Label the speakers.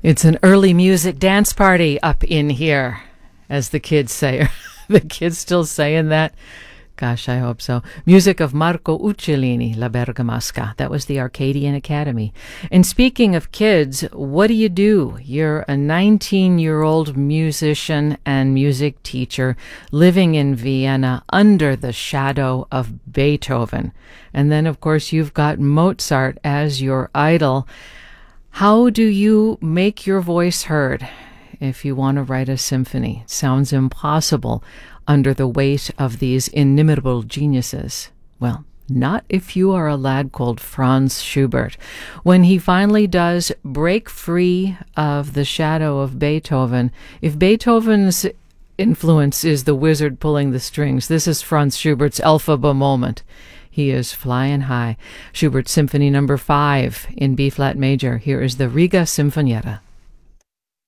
Speaker 1: It's an early music dance party up in here, as the kids say. Are the kids still saying that? Gosh, I hope so. Music of Marco Uccellini, La Bergamasca. That was the Arcadian Academy. And speaking of kids, what do? You're a 19-year-old musician and music teacher living in Vienna under the shadow of Beethoven. And then, of course, you've got Mozart as your idol. How do you make your voice heard if you want to write a symphony? It sounds impossible under the weight of these inimitable geniuses. Well, not if you are a lad called Franz Schubert. When he finally does break free of the shadow of Beethoven, if Beethoven's influence is the wizard pulling the strings, this is Franz Schubert's Elphaba moment. He is flying high. Schubert Symphony No. 5 in B-flat major. Here is the Riga Sinfonietta.